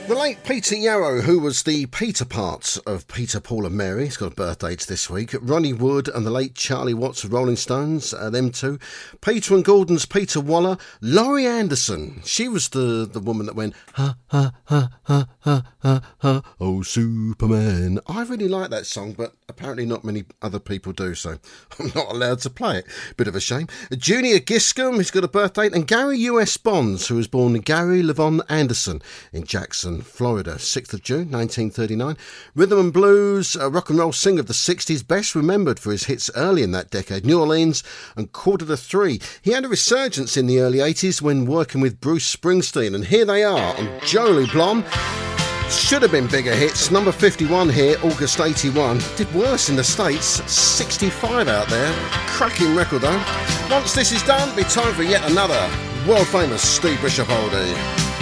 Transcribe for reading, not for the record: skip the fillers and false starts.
The late Peter Yarrow, who was the Peter part of Peter, Paul and Mary, he's got a birthday this week. Ronnie Wood and the late Charlie Watts of Rolling Stones, them two. Peter and Gordon's Peter Waller. Laurie Anderson, she was the woman that went, ha, ha, ha, ha, ha, ha, ha, oh, Superman. I really like that song, but apparently not many other people do, so I'm not allowed to play it. Bit of a shame. Junior Giscombe, who's got a birthday, and Gary U.S. Bonds, who was born Gary Levon Anderson in Jackson, Florida, 6th of June 1939. Rhythm and blues, a rock and roll singer of the 60s, best remembered for his hits early in that decade, New Orleans and Quarter to Three. He had a resurgence in the early 80s when working with Bruce Springsteen, and here they are on Jolie Blonde. Should have been bigger hits. Number 51 here, August 81. Did worse in the States, 65 out there. Cracking record though. Once this is done, it'll be time for yet another world famous Steve Bishop oldie.